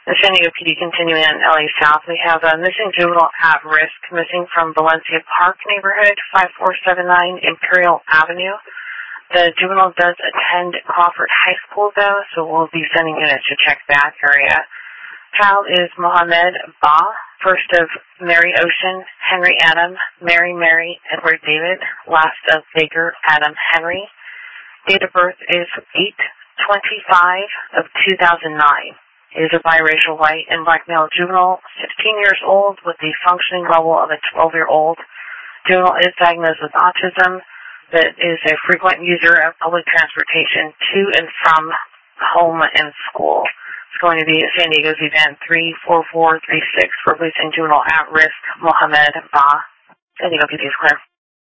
The San Diego PD continuing on LA South. We have a missing juvenile at risk, missing from Valencia Park neighborhood, 5479 Imperial Avenue. The juvenile does attend Crawford High School, though, so we'll be sending units to check that area. Child is Mohammed Ba, first of Mary Ocean, Henry Adam, Mary, Edward David, last of Baker Adam Henry. Date of birth is 8/25 of 2009. Is a biracial white and black male juvenile, 16 years old, with the functioning level of a 12-year-old. Juvenile is diagnosed with autism, but is a frequent user of public transportation to and from home and school. It's going to be at San Diego's event 34436 for releasing juvenile at risk, Mohammed Ba. San Diego PD is clear.